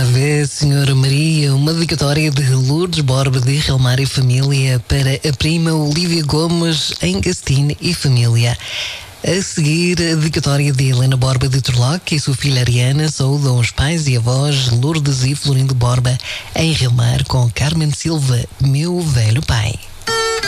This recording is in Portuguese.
Ave Senhora Maria, uma dedicatória de Lourdes Borba de Relmar e família para a prima Olívia Gomes em Gastine e família. A seguir, a dedicatória de Helena Borba de Turlock e sua filha Ariana saúdam os pais e avós Lourdes e Florindo Borba em Relmar com Carmen Silva, meu velho pai.